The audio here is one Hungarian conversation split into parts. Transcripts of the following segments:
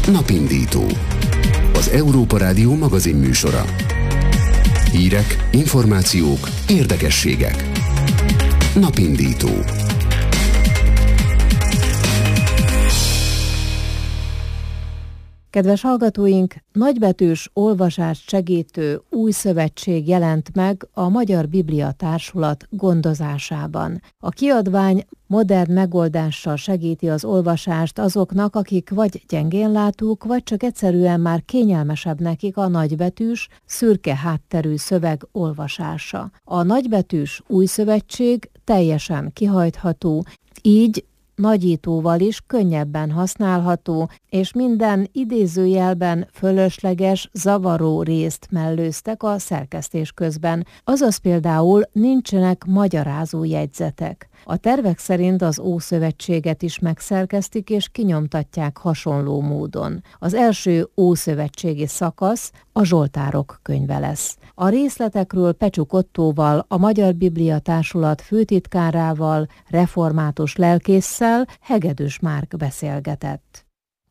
Napindító. Az Európa Rádió magazinműsora. Hírek, információk, érdekességek. Napindító. Kedves hallgatóink, nagybetűs olvasást segítő új szövetség jelent meg a Magyar Biblia Társulat gondozásában. A kiadvány modern megoldással segíti az olvasást azoknak, akik vagy gyengénlátók, vagy csak egyszerűen már kényelmesebb nekik a nagybetűs, szürke hátterű szöveg olvasása. A nagybetűs új szövetség teljesen kihajtható, így nagyítóval is könnyebben használható, és minden idézőjelben fölösleges, zavaró részt mellőztek a szerkesztés közben, azaz például nincsenek magyarázó jegyzetek. A tervek szerint az Ószövetséget is megszerkesztik és kinyomtatják hasonló módon. Az első ószövetségi szakasz a Zsoltárok könyve lesz. A részletekről Pecsuk Ottóval, a Magyar Biblia Társulat főtitkárával, református lelkésszel Hegedűs Márk beszélgetett.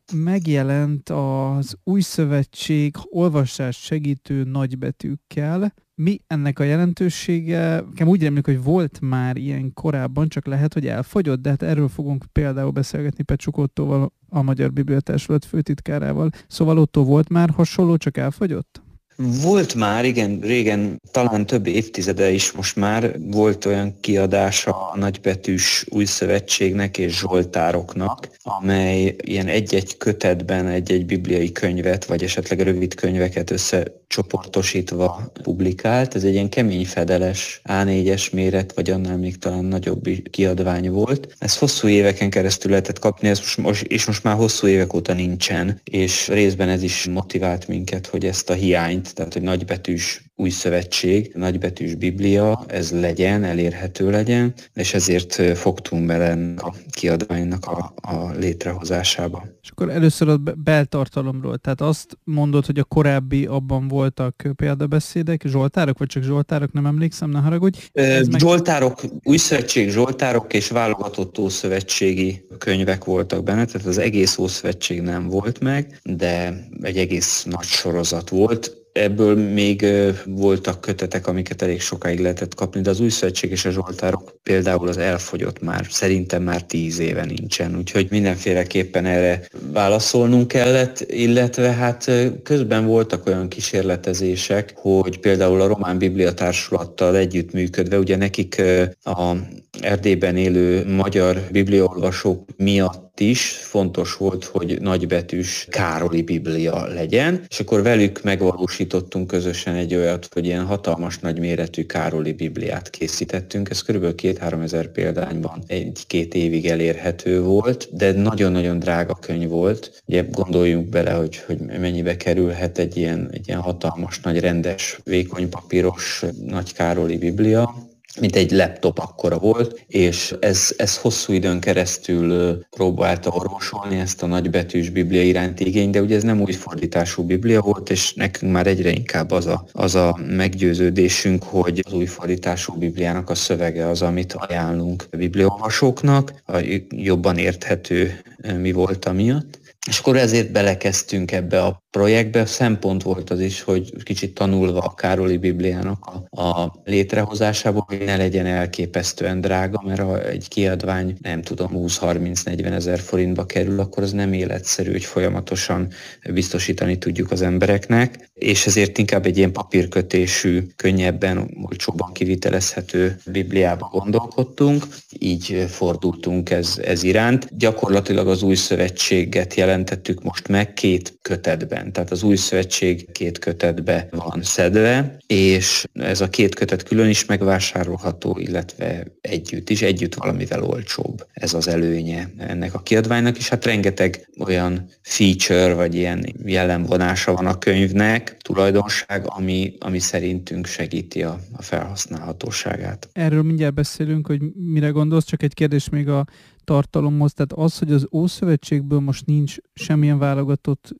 Megjelent az új szövetség olvasást segítő nagybetűkkel. Mi ennek a jelentősége? Nekem úgy rémlik, hogy volt már ilyen korábban, csak lehet, hogy elfogyott, de hát erről fogunk például beszélgetni Pecsuk Ottóval, a Magyar Biblia Társulat főtitkárával. Szóval Ottó, volt már hasonló, csak elfogyott? Volt már, igen, régen, talán több évtizede is most már volt olyan kiadása a nagybetűs új szövetségnek és zsoltároknak, amely ilyen egy-egy kötetben egy-egy bibliai könyvet, vagy esetleg rövid könyveket összecsoportosítva publikált. Ez egy ilyen kemény fedeles A4-es méret, vagy annál még talán nagyobb kiadvány volt. Ez hosszú éveken keresztül lehetett kapni, ez most már hosszú évek óta nincsen, és részben ez is motivált minket, hogy ezt a hiányt, tehát hogy nagybetűs új szövetség, nagybetűs Biblia, ez legyen, elérhető legyen, és ezért fogtunk bele a kiadványnak a létrehozásába. És akkor először a beltartalomról, tehát azt mondod, hogy a korábbi abban voltak példabeszédek, zsoltárok, vagy csak zsoltárok, nem emlékszem, ne haragudj. Zsoltárok, új szövetség, zsoltárok és válogatott ószövetségi könyvek voltak benne, tehát az egész ószövetség nem volt meg, de egy egész nagy sorozat volt. Ebből még voltak kötetek, amiket elég sokáig lehetett kapni, de az új szövetség és a zsoltárok például az elfogyott már, szerintem már 10 éve nincsen, úgyhogy mindenféleképpen erre válaszolnunk kellett, illetve hát közben voltak olyan kísérletezések, hogy például a Román Biblia Társulattal együttműködve, ugye nekik a Erdélyben élő magyar bibliaolvasók miatt is fontos volt, hogy nagybetűs Károli Biblia legyen, és akkor velük megvalósítottunk közösen egy olyat, hogy ilyen hatalmas nagyméretű Károli Bibliát készítettünk. Ez kb. 2-3 ezer példányban 1-2 évig elérhető volt, de nagyon-nagyon drága könyv volt. Ugye gondoljunk bele, hogy mennyibe kerülhet egy ilyen hatalmas, nagy rendes, vékony papíros nagy Károli Biblia, mint egy laptop akkora volt, és ez hosszú időn keresztül próbálta orvosolni ezt a nagybetűs Biblia iránti igényt, de ugye ez nem új fordítású Biblia volt, és nekünk már egyre inkább az a meggyőződésünk, hogy az új fordítású Bibliának a szövege az, amit ajánlunk a bibliaolvasóknak, jobban érthető mi volt amiatt. És akkor ezért belekezdtünk ebbe a projektbe. Szempont volt az is, hogy kicsit tanulva a Károli Bibliának a létrehozásából, hogy ne legyen elképesztően drága, mert ha egy kiadvány, nem tudom, 20-30-40 ezer forintba kerül, akkor az nem életszerű, hogy folyamatosan biztosítani tudjuk az embereknek, és ezért inkább egy ilyen papírkötésű, könnyebben, olcsóban kivitelezhető Bibliába gondolkodtunk, így fordultunk ez iránt. Gyakorlatilag az új szövetséget jelentettük most meg 2 kötetben. Tehát az új szövetség 2 kötetbe van szedve, és ez a 2 kötet külön is megvásárolható, illetve együtt valamivel olcsóbb. Ez az előnye ennek a kiadványnak, és hát rengeteg olyan feature, vagy ilyen jellemvonása van a könyvnek, tulajdonság, ami szerintünk segíti a felhasználhatóságát. Erről mindjárt beszélünk, hogy mire gondolsz, csak egy kérdés még a tartalomhoz, tehát az, hogy az Ószövetségből most nincs semmilyen válogatott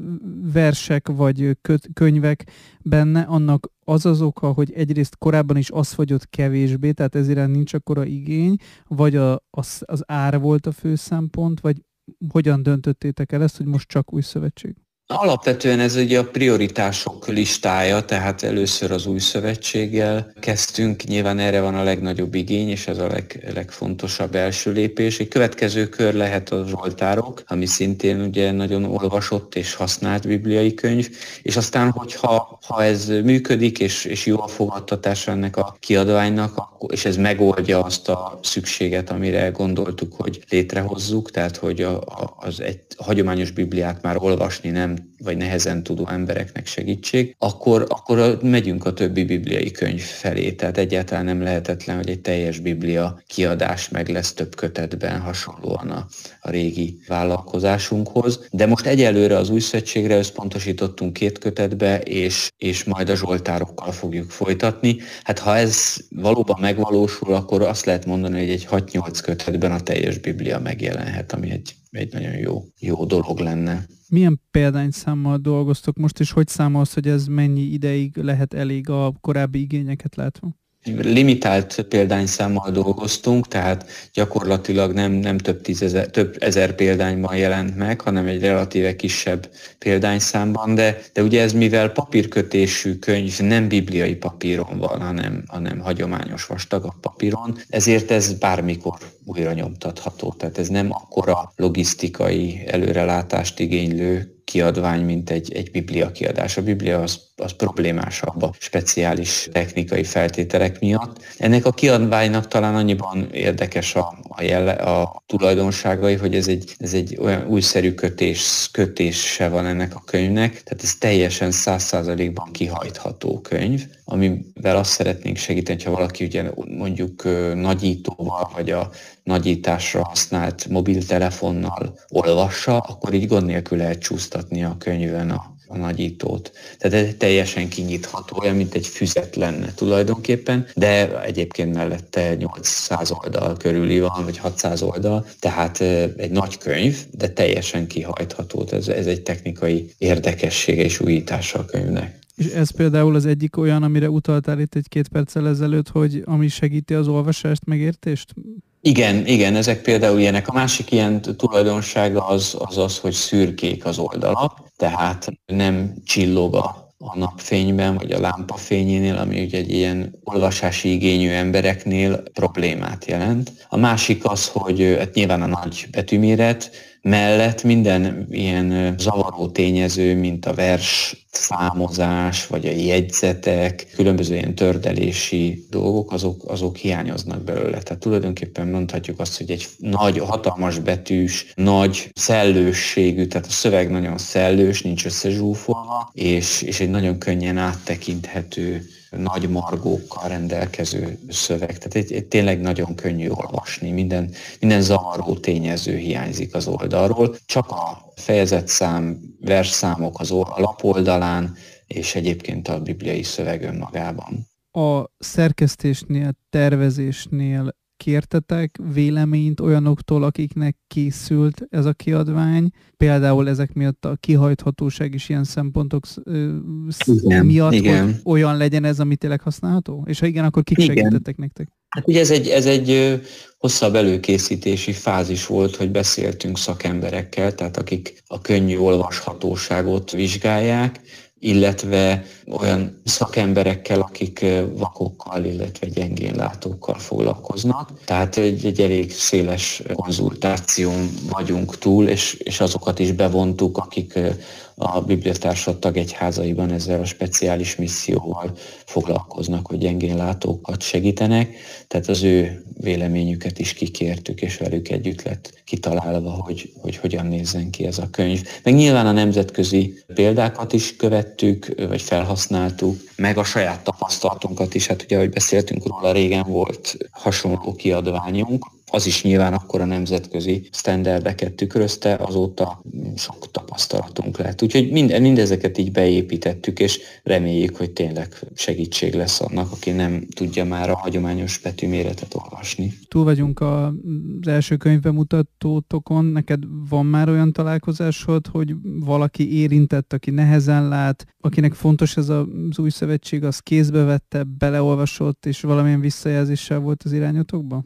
versek vagy könyvek benne, annak az oka, hogy egyrészt korábban is az fogyott kevésbé, tehát ezért nincs akkora igény, vagy az ár volt a fő szempont, vagy hogyan döntöttétek el ezt, hogy most csak új szövetség? Alapvetően ez ugye a prioritások listája, tehát először az új szövetséggel kezdtünk, nyilván erre van a legnagyobb igény, és ez a legfontosabb első lépés. Egy következő kör lehet a Zsoltárok, ami szintén ugye nagyon olvasott és használt bibliai könyv, és aztán, hogyha ez működik, és jó a fogadtatása ennek a kiadványnak, és ez megoldja azt a szükséget, amire gondoltuk, hogy létrehozzuk, tehát hogy az egy hagyományos Bibliát már olvasni nem vagy nehezen tudó embereknek segítség, akkor megyünk a többi bibliai könyv felé. Tehát egyáltalán nem lehetetlen, hogy egy teljes biblia kiadás meg lesz több kötetben, hasonlóan a régi vállalkozásunkhoz. De most egyelőre az új szövetségre összpontosítottunk 2 kötetbe, és majd a zsoltárokkal fogjuk folytatni. Hát ha ez valóban megvalósul, akkor azt lehet mondani, hogy egy 6-8 kötetben a teljes biblia megjelenhet, ami egy nagyon jó dolog lenne. Milyen példányszámmal dolgoztok most, és hogy számolsz, hogy ez mennyi ideig lehet elég a korábbi igényeket látva? Limitált példányszámmal dolgoztunk, tehát gyakorlatilag nem több ezer példányban jelent meg, hanem egy relatíve kisebb példányszámban, de ugye ez mivel papírkötésű könyv nem bibliai papíron van, hanem hagyományos vastagabb papíron, ezért ez bármikor újra nyomtatható. Tehát ez nem akkora logisztikai előrelátást igénylő kiadvány, mint egy biblia kiadás. A biblia az problémásabb a speciális technikai feltételek miatt. Ennek a kiadványnak talán annyiban érdekes a tulajdonságai, hogy ez egy olyan újszerű kötése van ennek a könyvnek, tehát ez teljesen 100%-ban kihajtható könyv, amivel azt szeretnénk segíteni, ha valaki ugye mondjuk nagyítóval, vagy a nagyításra használt mobiltelefonnal olvassa, akkor így gond nélkül lehet csúsztatni a könyvön a nagyítót. Tehát ez teljesen kinyitható, olyan, mint egy füzet lenne tulajdonképpen, de egyébként mellette 800 oldal körüli van, vagy 600 oldal, tehát egy nagy könyv, de teljesen kihajtható. Ez egy technikai érdekessége és újítása a könyvnek. És ez például az egyik olyan, amire utaltál itt 2 perccel ezelőtt, hogy ami segíti az olvasást, megértést? Igen, ezek például ilyenek. A másik ilyen tulajdonsága az, hogy szürkék az oldalak, tehát nem csillog a napfényben, vagy a lámpafényénél, ami ugye egy ilyen olvasási igényű embereknél problémát jelent. A másik az, hogy hát nyilván a nagy betűméret mellett minden ilyen zavaró tényező, mint a vers számozás, vagy a jegyzetek, különböző ilyen tördelési dolgok, azok hiányoznak belőle. Tehát tulajdonképpen mondhatjuk azt, hogy egy nagy, hatalmas betűs, nagy szellősségű, tehát a szöveg nagyon szellős, nincs összezsúfolva, és egy nagyon könnyen áttekinthető, nagy margókkal rendelkező szöveg. Tehát egy tényleg nagyon könnyű olvasni. Minden zavaró tényező hiányzik az oldalról. Csak a fejezetszám, versszámok a lapoldalán, és egyébként a bibliai szöveg önmagában. A szerkesztésnél, tervezésnél kértetek véleményt olyanoktól, akiknek készült ez a kiadvány? Például ezek miatt a kihajthatóság is ilyen szempontok miatt, igen. Hogy olyan legyen ez, ami tényleg használható? És ha igen, akkor kik segítettek nektek? Hát ugye ez egy hosszabb előkészítési fázis volt, hogy beszéltünk szakemberekkel, tehát akik a könnyű olvashatóságot vizsgálják, illetve olyan szakemberekkel, akik vakokkal, illetve gyengénlátókkal foglalkoznak. Tehát egy elég széles konzultáción vagyunk túl, és azokat is bevontuk, akik a Bibliatársad tagegyházaiban ezzel a speciális misszióval foglalkoznak, hogy gyengénlátókat segítenek. Tehát az ő véleményüket is kikértük, és velük együtt lett kitalálva, hogy hogyan nézzen ki ez a könyv. Meg nyilván a nemzetközi példákat is követtük, vagy felhasználtuk, meg a saját tapasztalatunkat is. Hát ugye, ahogy beszéltünk róla, régen volt hasonló kiadványunk, az is nyilván akkor a nemzetközi sztenderdeket tükrözte, azóta sok tapasztalatunk lett. Úgyhogy mindezeket így beépítettük, és reméljük, hogy tényleg segítség lesz annak, aki nem tudja már a hagyományos betűméretet olvasni. Túl vagyunk az első könyvbemutatótokon. Neked van már olyan találkozásod, hogy valaki érintett, aki nehezen lát, akinek fontos ez az új szövetség, az kézbe vette, beleolvasott, és valamilyen visszajelzéssel volt az irányotokban?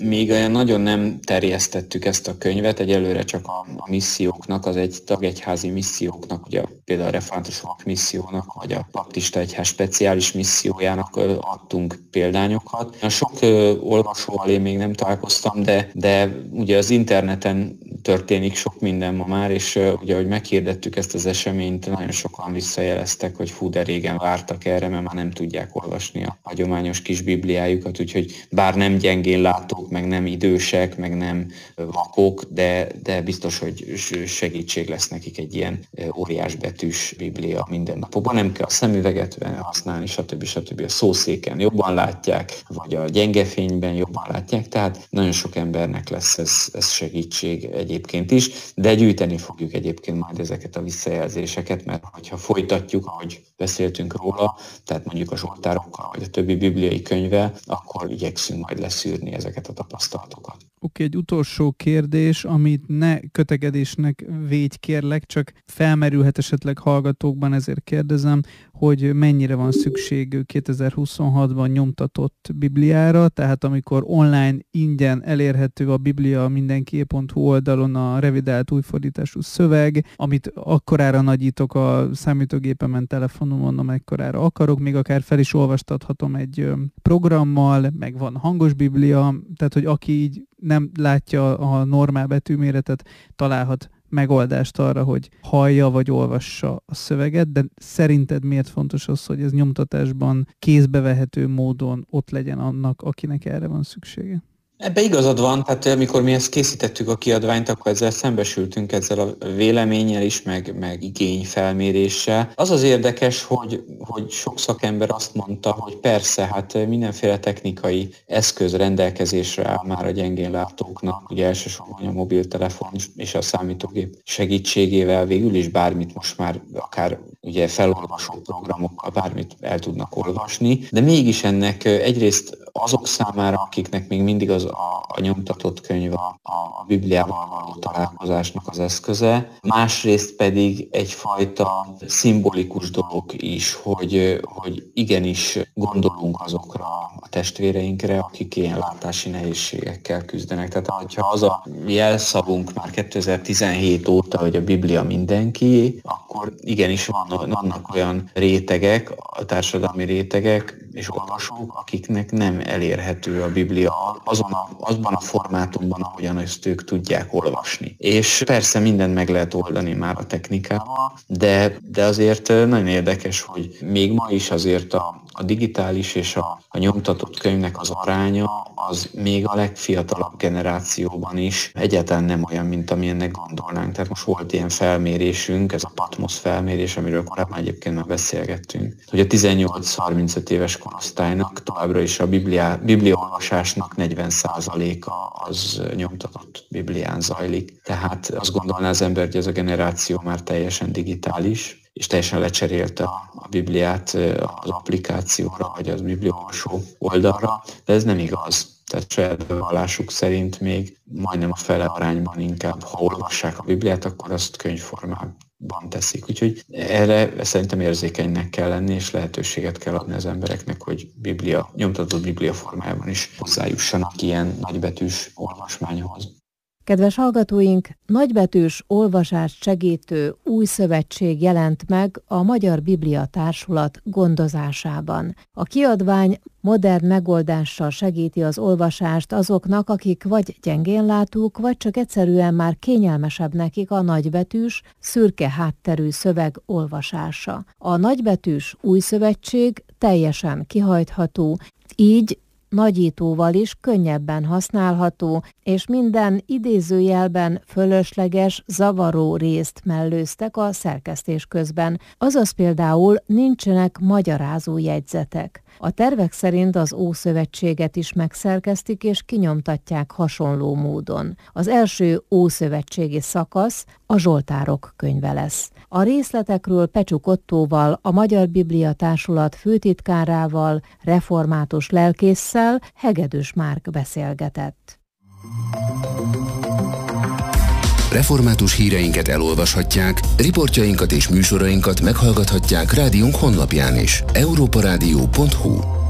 még olyan nagyon nem terjesztettük ezt a könyvet, egyelőre csak a misszióknak, az egy tagegyházi misszióknak, ugye például a református missziónak, vagy a baptista egyház speciális missziójának adtunk példányokat. Sok olvasóval én még nem találkoztam, de ugye az interneten történik sok minden ma már, és ugye, hogy meghirdettük ezt az eseményt, nagyon sokan visszajeleztek, hogy fú, de régen vártak erre, mert már nem tudják olvasni a hagyományos kis bibliájukat, úgyhogy bár nem gyengén látók, meg nem idősek, meg nem vakok, de biztos, hogy segítség lesz nekik egy ilyen óriásbetűs biblia mindennapokban. Nem kell a szemüveget használni, stb. A szószéken jobban látják, vagy a gyenge fényben jobban látják, tehát nagyon sok embernek lesz ez segítség egyébként is, de gyűjteni fogjuk egyébként majd ezeket a visszajelzéseket, mert hogyha folytatjuk, ahogy beszéltünk róla, tehát mondjuk a zsoltárokkal, vagy a többi bibliai könyvvel, akkor igyekszünk majd leszűrni ezeket a tapasztalatokat. Oké, egy utolsó kérdés, amit ne kötegedésnek védj kérlek, csak felmerülhet esetleg hallgatókban, ezért kérdezem, hogy mennyire van szükség 2026-ban nyomtatott Bibliára, tehát amikor online ingyen elérhető a bibliamindenkié.hu oldalon a revidált újfordítású szöveg, amit akkorára nagyítok a számítógépemen, telefonomon, amekkorára akarok, még akár fel is olvastathatom egy programmal, meg van hangos Biblia, tehát hogy aki így nem látja a normál betűméretet, találhat megoldást arra, hogy hallja vagy olvassa a szöveget, de szerinted miért fontos az, hogy ez nyomtatásban kézbevehető módon ott legyen annak, akinek erre van szüksége? Ebbe igazad van, tehát amikor mi ezt készítettük a kiadványt, akkor ezzel szembesültünk ezzel a véleménnyel is, meg igényfelméréssel. Az az érdekes, hogy sok szakember azt mondta, hogy persze, hát mindenféle technikai eszköz rendelkezésre áll már a gyengén látóknak, ugye elsősorban a mobiltelefon és a számítógép segítségével végül is bármit most már akár ugye felolvasó programokkal bármit el tudnak olvasni, de mégis ennek egyrészt azok számára, akiknek még mindig az a nyomtatott könyv a Bibliával való találkozásnak az eszköze, másrészt pedig egyfajta szimbolikus dolog is, hogy igenis gondolunk azokra a testvéreinkre, akik ilyen látási nehézségekkel küzdenek. Tehát ha az a jelszavunk már 2017 óta, hogy a Biblia mindenkié, akkor igenis vannak olyan rétegek, a társadalmi rétegek és olvasók, akiknek nem elérhető a Biblia azban a formátumban, ahogyan ezt ők tudják olvasni. És persze mindent meg lehet oldani már a technikával, de azért nagyon érdekes, hogy még ma is azért a digitális és a nyomtatott könyvnek az aránya az még a legfiatalabb generációban is egyáltalán nem olyan, mint amilyennek gondolnánk. Tehát most volt ilyen felmérésünk, ez a Patmos felmérés, amiről korábban egyébként már beszélgettünk, hogy a 18-35 éves korosztálynak továbbra is a bibliaolvasásnak 40%-a az nyomtatott Biblián zajlik. Tehát azt gondolná az ember, hogy ez a generáció már teljesen digitális, és teljesen lecserélte a Bibliát az applikációra, vagy az bibliaolvasó oldalra, de ez nem igaz. Tehát saját bevallásuk szerint még majdnem a fele arányban inkább, ha olvassák a Bibliát, akkor azt könyvformában teszik. Úgyhogy erre szerintem érzékenynek kell lenni, és lehetőséget kell adni az embereknek, hogy nyomtatott Biblia formájában is hozzájussanak ilyen nagybetűs olvasmányhoz. Kedves hallgatóink, nagybetűs olvasást segítő új szövetség jelent meg a Magyar Biblia Társulat gondozásában. A kiadvány modern megoldással segíti az olvasást azoknak, akik vagy gyengénlátók, vagy csak egyszerűen már kényelmesebb nekik a nagybetűs, szürke hátterű szöveg olvasása. A nagybetűs új szövetség teljesen kihajtható, így nagyítóval is könnyebben használható, és minden idézőjelben fölösleges, zavaró részt mellőztek a szerkesztés közben, azaz például nincsenek magyarázó jegyzetek. A tervek szerint az Ószövetséget is megszerkesztik és kinyomtatják hasonló módon. Az első ószövetségi szakasz a Zsoltárok könyve lesz. A részletekről Pecsuk Ottóval, a Magyar Biblia Társulat főtitkárával, református lelkésszel Hegedűs Márk beszélgetett. Református híreinket elolvashatják, riportjainkat és műsorainkat meghallgathatják rádiónk honlapján is. europaradio.hu